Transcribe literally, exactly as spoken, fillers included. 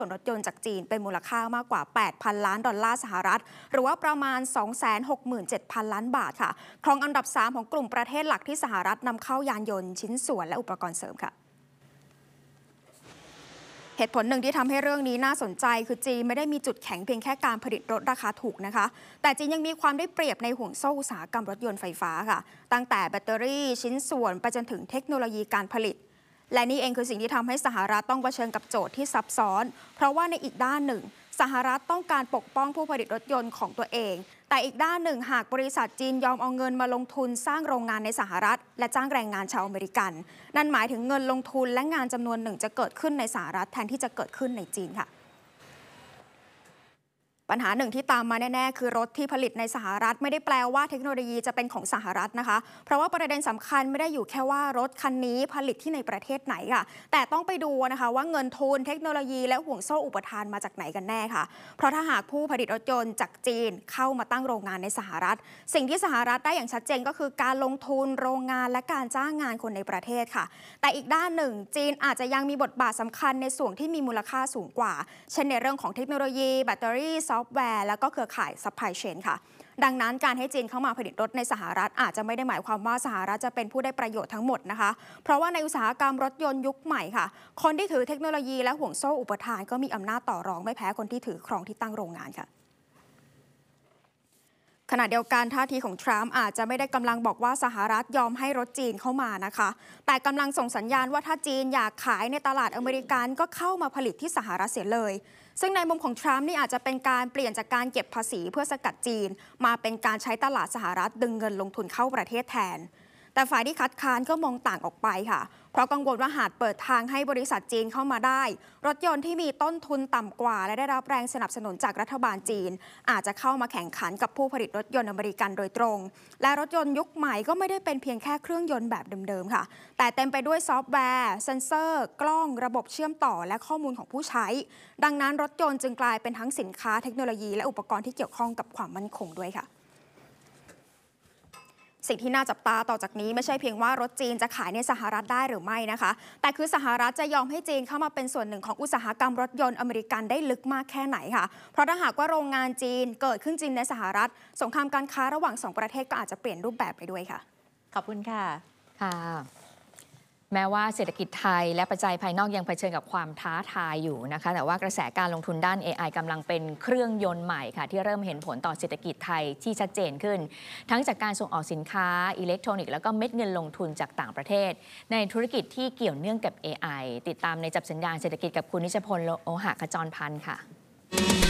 ส่วนรถยนต์จากจีนเป็นมูลค่ามากกว่า แปดพัน ล้านดอลลาร์สหรัฐหรือว่าประมาณ สองแสนหกหมื่นเจ็ดพัน ล้านบาทค่ะครองอันดับสามของกลุ่มประเทศหลักที่สหรัฐนำเข้ายานยนต์ชิ้นส่วนและอุปกรณ์เสริมค่ะเหตุผลหนึ่งที่ทำให้เรื่องนี้น่าสนใจคือจีนไม่ได้มีจุดแข็งเพียงแค่การผลิตรถราคาถูกนะคะแต่จีนยังมีความได้เปรียบในห่วงโซ่อุตสาหกรรมรถยนต์ไฟฟ้าค่ะตั้งแต่แบตเตอรี่ชิ้นส่วนไปจนถึงเทคโนโลยีการผลิตและนี่เองคือสิ่งที่ทำให้สหรัฐต้องเผชิญกับโจทย์ที่ซับซ้อนเพราะว่าในอีกด้านหนึ่งสหรัฐต้องการปกป้องผู้ผลิตรถยนต์ของตัวเองแต่อีกด้านหนึ่งหากบริษัทจีนยอมเอาเงินมาลงทุนสร้างโรงงานในสหรัฐและจ้างแรงงานชาวอเมริกันนั่นหมายถึงเงินลงทุนและงานจำนวนหนึ่งจะเกิดขึ้นในสหรัฐแทนที่จะเกิดขึ้นในจีนค่ะปัญหาหนึ่งที่ตามมาแน่ๆคือรถที่ผลิตในสหรัฐไม่ได้แปลว่าเทคโนโลยีจะเป็นของสหรัฐนะคะเพราะว่าประเด็นสำคัญไม่ได้อยู่แค่ว่ารถคันนี้ผลิตที่ในประเทศไหนค่ะแต่ต้องไปดูนะคะว่าเงินทุนเทคโนโลยีและห่วงโซ่อุปทานมาจากไหนกันแน่ค่ะเพราะถ้าหากผู้ผลิตรถยนต์จากจีนเข้ามาตั้งโรงงานในสหรัฐสิ่งที่สหรัฐได้อย่างชัดเจนก็คือการลงทุนโรงงานและการจ้างงานคนในประเทศค่ะแต่อีกด้านหนึ่งจีนอาจจะยังมีบทบาทสำคัญในส่วนที่มีมูลค่าสูงกว่าเช่นในเรื่องของเทคโนโลยีแบตเตอรี่ซอฟต์แวร์แล้วก็เครือข่ายซัพพลายเชนค่ะดังนั้นการให้จีนเข้ามาผลิตรถในสหรัฐอาจจะไม่ได้หมายความว่าสหรัฐจะเป็นผู้ได้ประโยชน์ทั้งหมดนะคะเพราะว่าในอุตสาหกรรมรถยนต์ยุคใหม่ค่ะคนที่ถือเทคโนโลยีและห่วงโซ่อุปทานก็มีอำนาจต่อรองไม่แพ้คนที่ถือครองที่ตั้งโรงงานค่ะขณะเดียวกันท่าทีของทรัมป์อาจจะไม่ได้กำลังบอกว่าสหรัฐยอมให้รถจีนเข้ามานะคะแต่กำลังส่งสัญญาณว่าถ้าจีนอยากขายในตลาดอเมริกันก็เข้ามาผลิตที่สหรัฐเสียเลยซึ่งในมุมของทรัมป์นี่อาจจะเป็นการเปลี่ยนจากการเก็บภาษีเพื่อสกัดจีนมาเป็นการใช้ตลาดสหรัฐดึงเงินลงทุนเข้าประเทศแทนแต่ฝ่ายที่คัดค้านก็มองต่างออกไปค่ะเพราะกังวลว่าหากเปิดทางให้บริษัทจีนเข้ามาได้รถยนต์ที่มีต้นทุนต่ำกว่าและได้รับแรงสนับสนุนจากรัฐบาลจีนอาจจะเข้ามาแข่งขันกับผู้ผลิตรถยนต์อเมริกันโดยตรงและรถยนต์ยุคใหม่ก็ไม่ได้เป็นเพียงแค่เครื่องยนต์แบบเดิมๆค่ะแต่เต็มไปด้วยซอฟต์แวร์เซ็นเซอร์กล้องระบบเชื่อมต่อและข้อมูลของผู้ใช้ดังนั้นรถยนต์จึงกลายเป็นทั้งสินค้าเทคโนโลยีและอุปกรณ์ที่เกี่ยวข้องกับความมั่นคงด้วยค่ะสิ่งที่น่าจับตาต่อจากนี้ไม่ใช่เพียงว่ารถจีนจะขายในสหรัฐได้หรือไม่นะคะแต่คือสหรัฐจะยอมให้จีนเข้ามาเป็นส่วนหนึ่งของอุตสาหกรรมรถยนต์อเมริกันได้ลึกมากแค่ไหนค่ะเพราะถ้าหากว่าโรงงานจีนเกิดขึ้นจริงในสหรัฐสงครามการค้าระหว่างสองประเทศก็อาจจะเปลี่ยนรูปแบบไปด้วยค่ะขอบคุณค่ะค่ะแม้ว่าเศรษฐกิจไทยและปัจจัยภายนอกยังเผชิญกับความท้าทายอยู่นะคะแต่ว่ากระแสการลงทุนด้าน เอ ไอ กำลังเป็นเครื่องยนต์ใหม่ค่ะที่เริ่มเห็นผลต่อเศรษฐกิจไทยที่ชัดเจนขึ้นทั้งจากการส่งออกสินค้าอิเล็กทรอนิกส์แล้วก็เม็ดเงินลงทุนจากต่างประเทศในธุรกิจที่เกี่ยวเนื่องกับ เอ ไอ ติดตามในจับสัญญาณเศรษฐกิจกับคุณนิชพล โอหะขจรพันธ์ค่ะ